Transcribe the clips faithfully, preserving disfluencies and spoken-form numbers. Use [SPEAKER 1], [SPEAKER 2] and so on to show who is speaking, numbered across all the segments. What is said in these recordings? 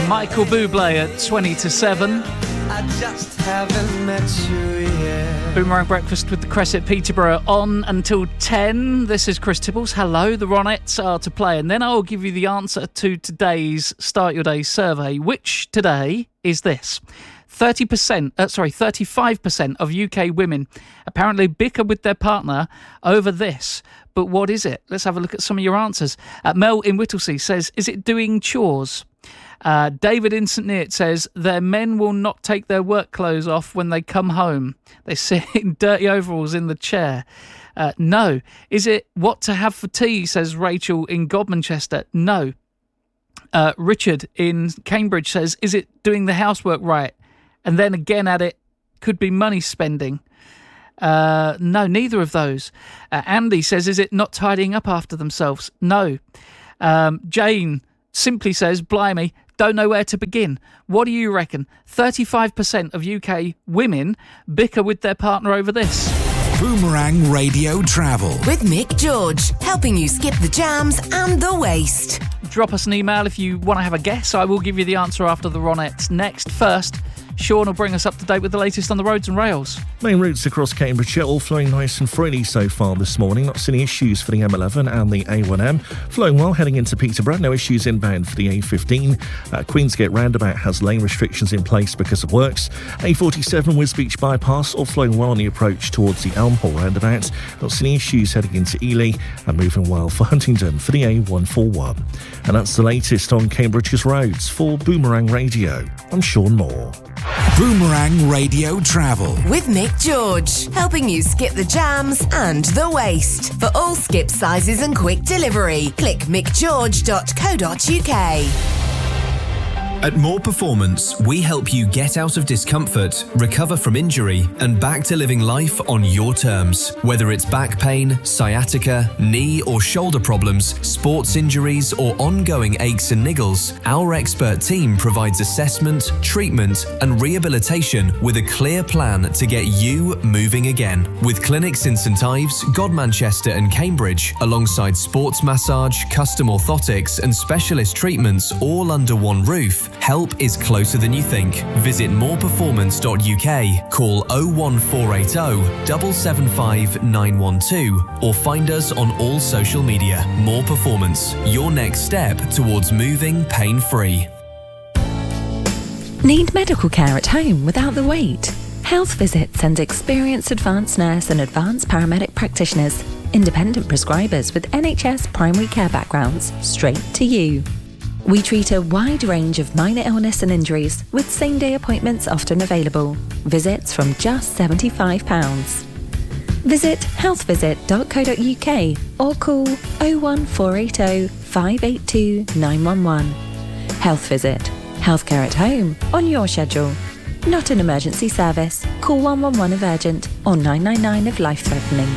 [SPEAKER 1] Michael Bublé at twenty to seven.
[SPEAKER 2] I just haven't met you yet.
[SPEAKER 1] Boomerang Breakfast with the Crescent Peterborough on until ten. This is Chris Tibbles. Hello, the Ronettes are to play, and then I'll give you the answer to today's Start Your Day survey, which today is this. thirty percent, uh, sorry, thirty-five percent of U K women apparently bicker with their partner over this. But what is it? Let's have a look at some of your answers. Uh, Mel in Whittlesea says, is it doing chores? Uh, David in St Neots says, their men will not take their work clothes off when they come home. They sit in dirty overalls in the chair. Uh, no. Is it what to have for tea, says Rachel in Godmanchester? No. Uh, Richard in Cambridge says, is it doing the housework right? And then again at it, could be money spending. Uh, no, neither of those. Uh, Andy says, is it not tidying up after themselves? No. Um, Jane simply says, blimey, don't know where to begin. What do you reckon? thirty-five percent of U K women bicker with their partner over this.
[SPEAKER 3] Boomerang Radio Travel
[SPEAKER 4] with Mick George, helping you skip the jams and the waste.
[SPEAKER 1] Drop us an email if you want to have a guess. I will give you the answer after the Ronettes. Next, first, Sean will bring us up to date with the latest on the roads and rails.
[SPEAKER 5] Main routes across Cambridgeshire all flowing nice and freely so far this morning. Not seeing any issues for the M eleven and the A one M. Flowing well heading into Peterborough. No issues inbound for the A fifteen. Uh, Queensgate roundabout has lane restrictions in place because of works. A forty-seven Wisbeach bypass all flowing well on the approach towards the Elm Hall roundabout. Not seeing any issues heading into Ely and moving well for Huntingdon for the A one forty-one. And that's the latest on Cambridge's roads. For Boomerang Radio, I'm Sean Moore.
[SPEAKER 3] Boomerang Radio Travel
[SPEAKER 4] with Mick George, helping you skip the jams and the waste. For all skip sizes and quick delivery, click mick george dot co dot uk.
[SPEAKER 6] At More Performance, we help you get out of discomfort, recover from injury, and back to living life on your terms. Whether it's back pain, sciatica, knee or shoulder problems, sports injuries, or ongoing aches and niggles, our expert team provides assessment, treatment, and rehabilitation with a clear plan to get you moving again. With clinics in St Ives, Godmanchester, and Cambridge, alongside sports massage, custom orthotics, and specialist treatments all under one roof, help is closer than you think. Visit more performance dot u k, call oh one four eight oh, seven seven five nine one two, or find us on all social media. More Performance, your next step towards moving pain-free.
[SPEAKER 7] Need medical care at home without the wait? Health Visit sends experienced advanced nurse and advanced paramedic practitioners, independent prescribers with N H S primary care backgrounds, straight to you. We treat a wide range of minor illness and injuries with same-day appointments often available. Visits from just seventy-five pounds. Visit health visit dot co dot u k or call oh one four eight oh, five eight two, nine one one. Health Visit. Healthcare at home on your schedule. Not an emergency service. Call one one one if urgent or nine nine nine if life-threatening.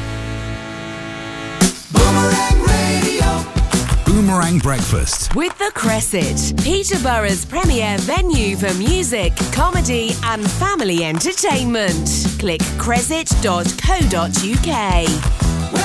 [SPEAKER 3] Boomerang Breakfast
[SPEAKER 4] with the Crescent, Peterborough's premier venue for music, comedy and family entertainment. Click crescent dot co dot u k.